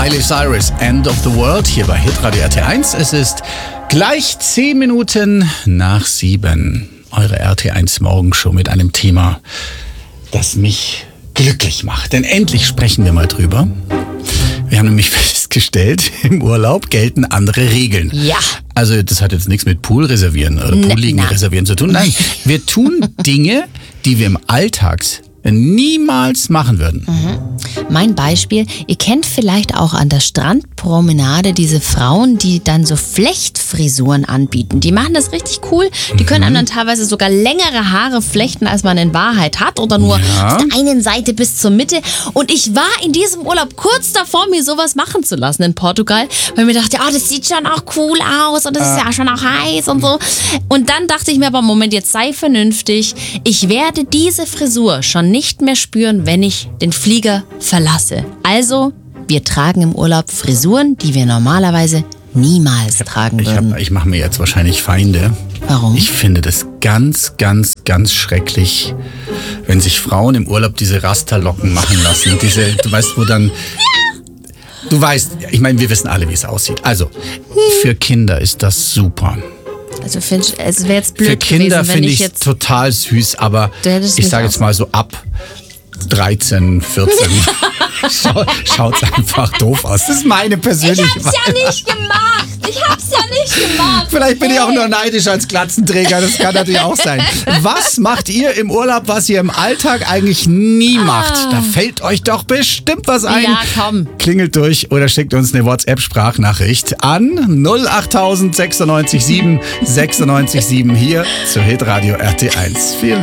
Miley Cyrus, End of the World, hier bei Hitradio RT1. Es ist gleich 10 Minuten nach 7. Eure RT1 Morgenshow mit einem Thema, das mich glücklich macht. Denn endlich sprechen wir mal drüber. Wir haben nämlich festgestellt, im Urlaub gelten andere Regeln. Ja. Also das hat jetzt nichts mit Pool reservieren oder Poolliegen reservieren zu tun. Nein, wir tun Dinge, die wir im Alltag niemals machen würden. Mein Beispiel, ihr kennt vielleicht auch an der Strandpromenade diese Frauen, die dann so Flechtfrisuren anbieten. Die machen das richtig cool. Die können einem dann teilweise sogar längere Haare flechten, als man in Wahrheit hat. Oder nur auf der einen Seite bis zur Mitte. Und ich war in diesem Urlaub kurz davor, mir sowas machen zu lassen in Portugal. Weil mir dachte, das sieht schon auch cool aus und das ist ja schon auch heiß und so. Und dann dachte ich mir aber, Moment, jetzt sei vernünftig. Ich werde diese Frisur schon nicht mehr spüren, wenn ich den Flieger verlasse. Also, wir tragen im Urlaub Frisuren, die wir normalerweise niemals tragen würden. Ich mache mir jetzt wahrscheinlich Feinde. Warum? Ich finde das ganz, ganz, ganz schrecklich, wenn sich Frauen im Urlaub diese Rasterlocken machen lassen. Du weißt, wo dann... Du weißt, ich meine, wir wissen alle, wie es aussieht. Also, für Kinder ist das super. Also es wäre jetzt blöd für Kinder gewesen, wenn finde ich jetzt total süß, aber ich sage jetzt mal so ab 13, 14 schaut's einfach doof aus. Das ist meine persönliche Ich hab's ja nicht gemacht. Vielleicht bin ich auch nur neidisch als Glatzenträger, das kann natürlich auch sein. Was macht ihr im Urlaub, was ihr im Alltag eigentlich nie macht? Da fällt euch doch bestimmt was ein. Ja, komm. Klingelt durch oder schickt uns eine WhatsApp-Sprachnachricht an 08000 96 7 96 7 hier zu Hitradio RT1. Vielen